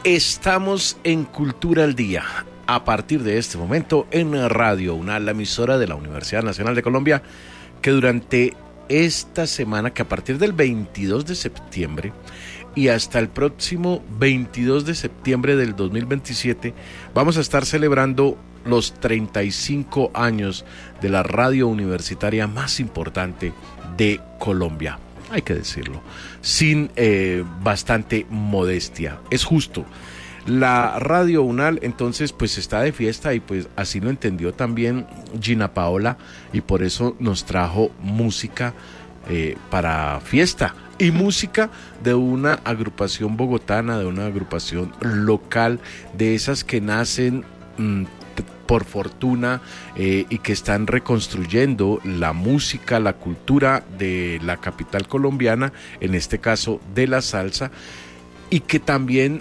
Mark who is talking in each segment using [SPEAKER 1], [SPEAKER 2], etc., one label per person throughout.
[SPEAKER 1] Estamos en Cultura al Día. A partir de este momento en Radio UNAL, la emisora de la Universidad Nacional de Colombia, que durante esta semana, que a partir del 22 de septiembre y hasta el próximo 22 de septiembre del 2027, vamos a estar celebrando los 35 años de la radio universitaria más importante de Colombia. Hay que decirlo, sin bastante modestia. Es justo. La Radio UNAL entonces pues está de fiesta y pues así lo entendió también Gina Paola, y por eso nos trajo música para fiesta y música de una agrupación bogotana, de una agrupación local, de esas que nacen por fortuna y que están reconstruyendo la música, la cultura de la capital colombiana, en este caso de la salsa, y que también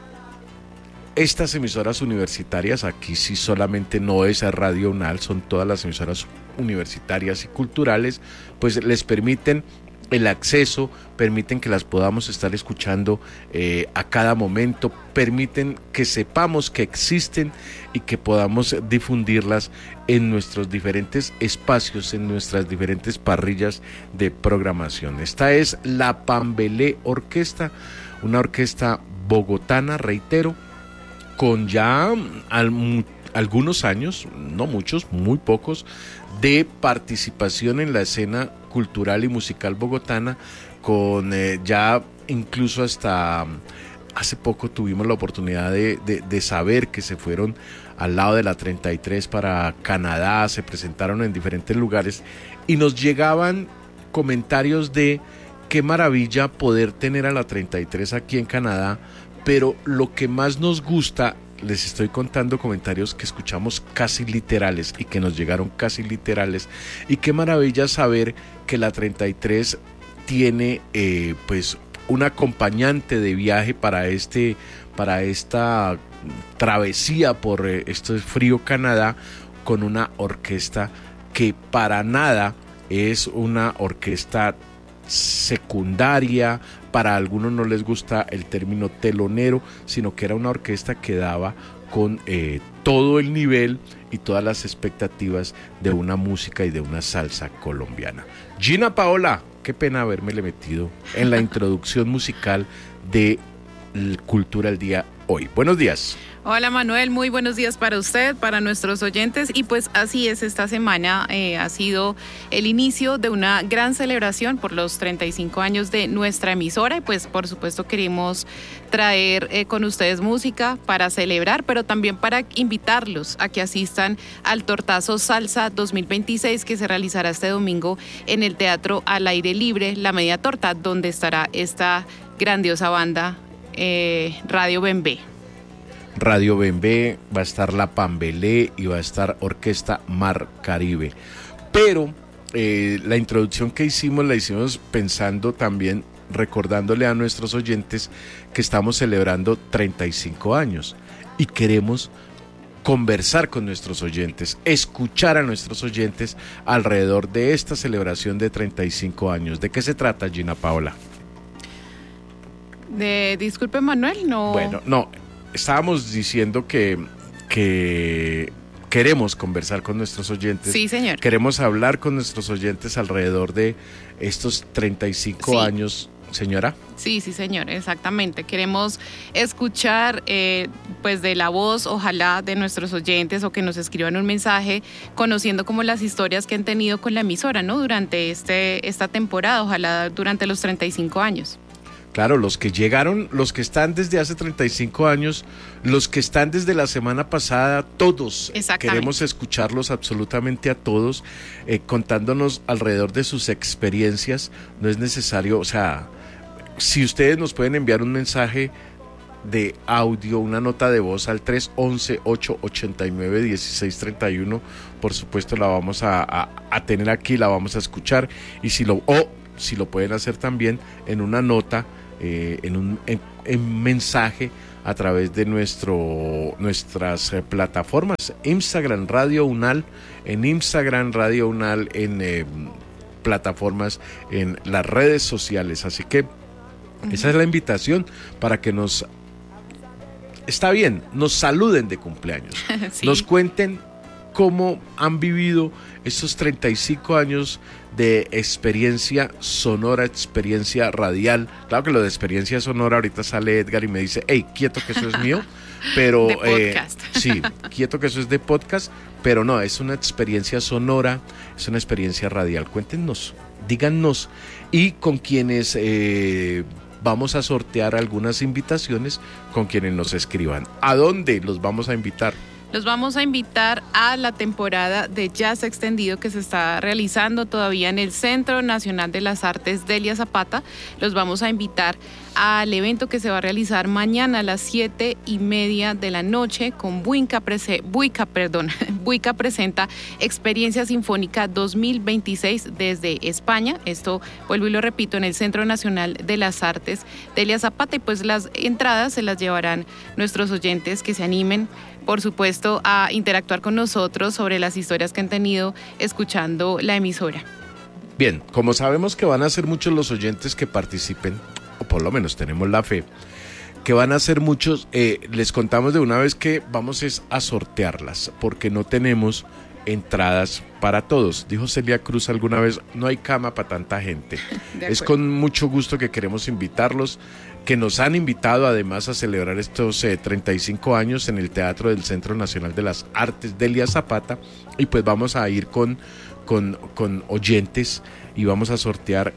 [SPEAKER 1] estas emisoras universitarias, aquí sí solamente no es Radio UNAL, son todas las emisoras universitarias y culturales, pues les permiten el acceso, permiten que las podamos estar escuchando a cada momento, permiten que sepamos que existen y que podamos difundirlas en nuestros diferentes espacios, en nuestras diferentes parrillas de programación. Esta es la Pambelé Orquesta, una orquesta bogotana, reitero, con ya algunos años, no muchos, muy pocos, de participación en la escena cultural y musical bogotana, con ya incluso hasta hace poco tuvimos la oportunidad de saber que se fueron al lado de la 33 para Canadá, se presentaron en diferentes lugares y nos llegaban comentarios de qué maravilla poder tener a la 33 aquí en Canadá, pero lo que más nos gusta, les estoy contando comentarios que escuchamos casi literales y que nos llegaron casi literales, y qué maravilla saber que la 33 tiene pues un acompañante de viaje para esta travesía por este frío Canadá, con una orquesta que para nada es una orquesta secundaria. Para algunos no les gusta el término telonero, sino que era una orquesta que daba con todo el nivel y todas las expectativas de una música y de una salsa colombiana. Gina Paola, qué pena habérmele metido en la introducción musical de Cultura al Día hoy. Buenos días.
[SPEAKER 2] Hola Manuel, muy buenos días para usted, para nuestros oyentes, y pues así es, esta semana ha sido el inicio de una gran celebración por los 35 años de nuestra emisora, y pues por supuesto queremos traer con ustedes música para celebrar, pero también para invitarlos a que asistan al Tortazo Salsa 2026 que se realizará este domingo en el Teatro al Aire Libre, La Media Torta, donde estará esta grandiosa banda Radio Bembé.
[SPEAKER 1] Radio Bembé, va a estar la Pambelé y va a estar Orquesta Mar Caribe. Pero la introducción que hicimos la hicimos pensando también, recordándole a nuestros oyentes que estamos celebrando 35 años y queremos conversar con nuestros oyentes, escuchar a nuestros oyentes alrededor de esta celebración de 35 años. ¿De qué se trata, Gina Paola?
[SPEAKER 2] Disculpe Manuel, no.
[SPEAKER 1] Bueno, no. Estábamos diciendo que queremos conversar con nuestros oyentes.
[SPEAKER 2] Sí, señor.
[SPEAKER 1] Queremos hablar con nuestros oyentes alrededor de estos 35 años, señora.
[SPEAKER 2] Sí, señor, exactamente. Queremos escuchar pues de la voz, ojalá, de nuestros oyentes, o que nos escriban un mensaje conociendo como las historias que han tenido con la emisora, ¿no? Durante esta temporada, ojalá durante los 35 años.
[SPEAKER 1] Claro, los que llegaron, los que están desde hace 35 años, los que están desde la semana pasada, todos queremos escucharlos absolutamente a todos, contándonos alrededor de sus experiencias. No es necesario, o sea, si ustedes nos pueden enviar un mensaje de audio, una nota de voz al 311-889-1631, por supuesto la vamos a tener aquí, la vamos a escuchar, y si lo pueden hacer también en una nota, en un mensaje a través de nuestras plataformas, Instagram Radio UNAL, en plataformas, en las redes sociales. Así que esa es la invitación para que nos está bien, nos saluden de cumpleaños,
[SPEAKER 2] Sí.
[SPEAKER 1] nos cuenten cómo han vivido estos 35 años de experiencia sonora, experiencia radial. Claro que lo de experiencia sonora, ahorita sale Edgar y me dice, hey, quieto que eso es mío, pero
[SPEAKER 2] De podcast.
[SPEAKER 1] sí, quieto que eso es de podcast, pero no, es una experiencia sonora, es una experiencia radial. Cuéntenos, díganos, y con quienes vamos a sortear algunas invitaciones con quienes nos escriban. ¿A dónde los vamos a invitar?
[SPEAKER 2] Los vamos a invitar a la temporada de jazz extendido que se está realizando todavía en el Centro Nacional de las Artes Delia Zapata. Los vamos a invitar al evento que se va a realizar mañana a las 7:30 de la noche con Buica presenta Experiencia Sinfónica 2026 desde España. Esto, vuelvo y lo repito, en el Centro Nacional de las Artes Delia Zapata, y pues las entradas se las llevarán nuestros oyentes que se animen, por supuesto, a interactuar con nosotros sobre las historias que han tenido escuchando la emisora.
[SPEAKER 1] Bien, como sabemos que van a ser muchos los oyentes que participen, o por lo menos tenemos la fe, que van a ser muchos, les contamos de una vez que vamos a sortearlas, porque no tenemos entradas para todos. Dijo Celia Cruz alguna vez, no hay cama para tanta gente. Es con mucho gusto que queremos invitarlos, que nos han invitado además a celebrar estos 35 años en el Teatro del Centro Nacional de las Artes Delia Zapata, y pues vamos a ir con oyentes y vamos a sortear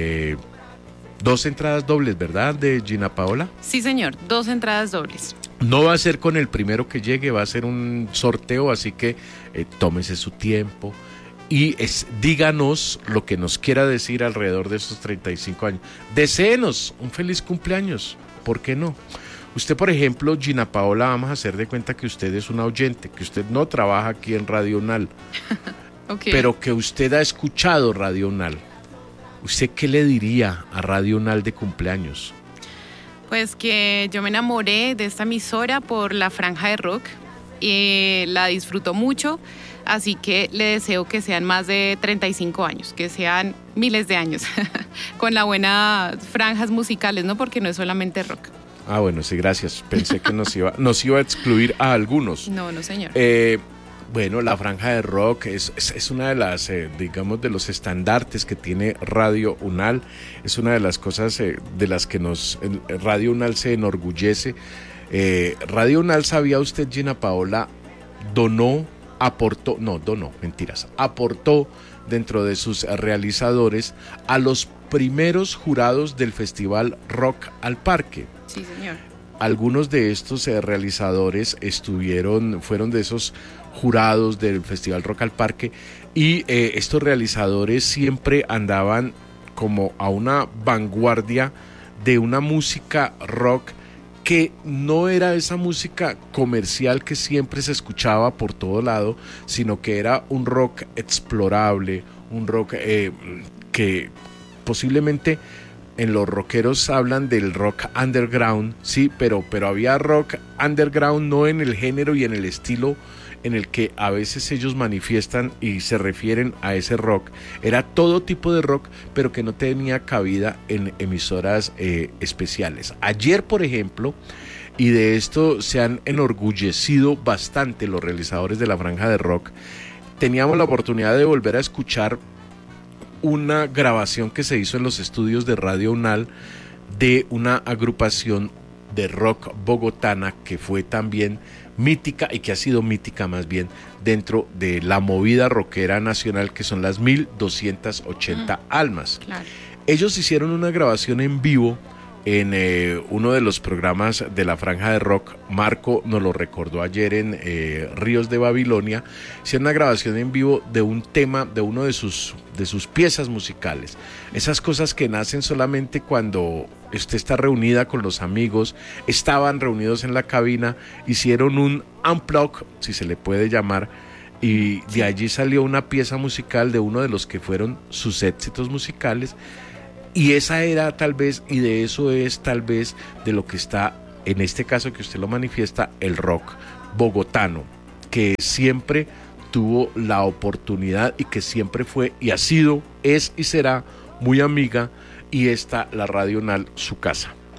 [SPEAKER 1] 2 entradas dobles, ¿verdad? De Gina Paola.
[SPEAKER 2] Sí, señor, 2 entradas dobles.
[SPEAKER 1] No va a ser con el primero que llegue, va a ser un sorteo, así que tómese su tiempo y díganos lo que nos quiera decir alrededor de esos 35 años. Deséenos un feliz cumpleaños, ¿por qué no? Usted, por ejemplo, Gina Paola, vamos a hacer de cuenta que usted es una oyente, que usted no trabaja aquí en Radio UNAL,
[SPEAKER 2] Okay.
[SPEAKER 1] pero que usted ha escuchado Radio UNAL. ¿Usted qué le diría a Radio UNAL de cumpleaños?
[SPEAKER 2] Pues que yo me enamoré de esta emisora por la franja de rock y la disfruto mucho, así que le deseo que sean más de 35 años, que sean miles de años, con las buenas franjas musicales, ¿no? Porque no es solamente rock.
[SPEAKER 1] Ah, bueno, sí, gracias. Pensé que nos iba a excluir a algunos.
[SPEAKER 2] No, señor.
[SPEAKER 1] Bueno, la franja de rock es una de las, digamos, de los estandartes que tiene Radio UNAL. Es una de las cosas de las que Radio UNAL se enorgullece. Radio UNAL, ¿sabía usted, Gina Paola? Aportó dentro de sus realizadores a los primeros jurados del Festival Rock al Parque.
[SPEAKER 2] Sí, señor.
[SPEAKER 1] Algunos de estos realizadores fueron de esos jurados del Festival Rock al Parque, y estos realizadores siempre andaban como a una vanguardia de una música rock que no era esa música comercial que siempre se escuchaba por todo lado, sino que era un rock explorable, un rock que posiblemente en los rockeros hablan del rock underground, sí, pero había rock underground no en el género y en el estilo en el que a veces ellos manifiestan y se refieren a ese rock. Era todo tipo de rock, pero que no tenía cabida en emisoras especiales. Ayer, por ejemplo, y de esto se han enorgullecido bastante los realizadores de la franja de rock, teníamos la oportunidad de volver a escuchar una grabación que se hizo en los estudios de Radio UNAL de una agrupación de rock bogotana que fue también mítica, y que ha sido mítica más bien dentro de la movida rockera nacional, que son las 1280 Almas.
[SPEAKER 2] Claro.
[SPEAKER 1] Ellos hicieron una grabación en vivo en uno de los programas de la franja de rock. Marco nos lo recordó ayer en Ríos de Babilonia. Hicieron una grabación en vivo de un tema, de uno de sus piezas musicales. Esas cosas que nacen solamente cuando usted está reunida con los amigos. Estaban reunidos en la cabina, hicieron un unplug, si se le puede llamar, y de allí salió una pieza musical de uno de los que fueron sus éxitos musicales. Y esa era tal vez, y de eso es tal vez de lo que está, en este caso que usted lo manifiesta, el rock bogotano, que siempre tuvo la oportunidad y que siempre fue y ha sido, es y será muy amiga, y está la Radio UNAL, su casa.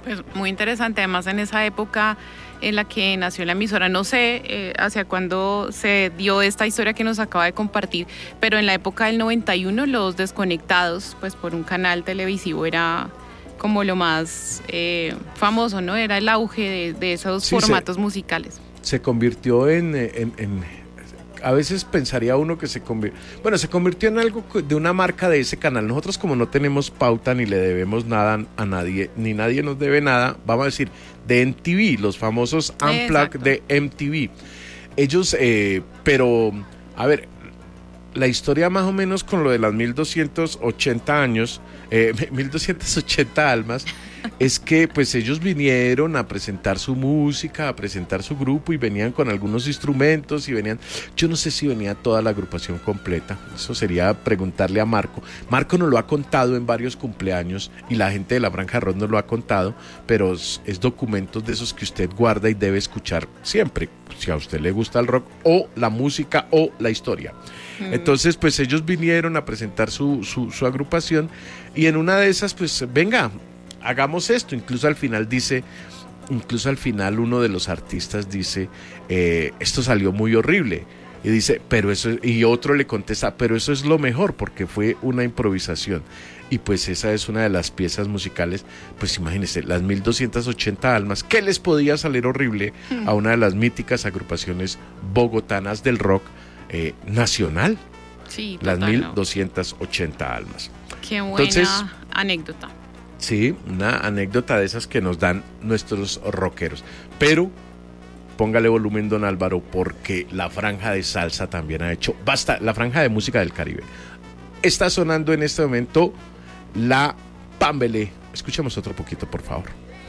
[SPEAKER 2] Pues muy interesante, además en esa época en la que nació la emisora, no sé hacia cuándo se dio esta historia que nos acaba de compartir, pero en la época del 91 Los Desconectados, pues por un canal televisivo era como lo más famoso, ¿no? Era el auge de esos formatos musicales.
[SPEAKER 1] Se convirtió a veces pensaría uno que se convirtió en algo de una marca de ese canal. Nosotros, como no tenemos pauta ni le debemos nada a nadie, ni nadie nos debe nada, vamos a decir, de MTV, los famosos Unplugged de MTV. Ellos, pero, a ver, la historia más o menos con lo de las 1280 años, 1280 almas, es que pues ellos vinieron a presentar su música, a presentar su grupo y venían con algunos instrumentos y venían, yo no sé si venía toda la agrupación completa, eso sería preguntarle a Marco. Marco nos lo ha contado en varios cumpleaños y la gente de la Franja de Rock nos lo ha contado, pero es documentos de esos que usted guarda y debe escuchar siempre, si a usted le gusta el rock o la música o la historia. Entonces pues ellos vinieron a presentar su agrupación y en una de esas pues venga, hagamos esto. Incluso al final uno de los artistas dice, esto salió muy horrible. Y dice, y otro le contesta, pero eso es lo mejor porque fue una improvisación. Y pues esa es una de las piezas musicales, pues imagínense, las 1280 almas, ¿qué les podía salir horrible a una de las míticas agrupaciones bogotanas del rock nacional?
[SPEAKER 2] Sí,
[SPEAKER 1] las
[SPEAKER 2] total,
[SPEAKER 1] 1280 almas.
[SPEAKER 2] Qué buena anécdota.
[SPEAKER 1] Sí, una anécdota de esas que nos dan nuestros rockeros. Pero póngale volumen, don Álvaro, porque la franja de salsa también ha hecho, basta, la franja de música del Caribe. Está sonando en este momento la Pambelé. Escuchemos otro poquito, por favor.